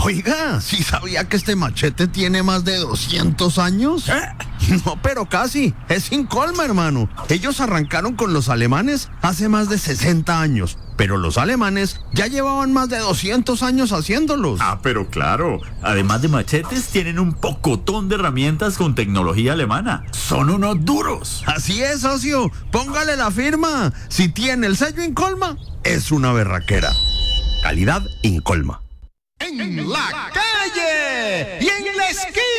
Oiga, ¿sí sabía que este machete tiene más de 200 años? No, pero casi. Es Incolma, hermano. Ellos arrancaron con los alemanes hace más de 60 años, pero los alemanes ya llevaban más de 200 años haciéndolos. Ah, pero claro. Además de machetes, tienen un pocotón de herramientas con tecnología alemana. Son unos duros. Así es, socio. Póngale la firma. Si tiene el sello Incolma, es una berraquera. Calidad Incolma. En la calle y en la esquina.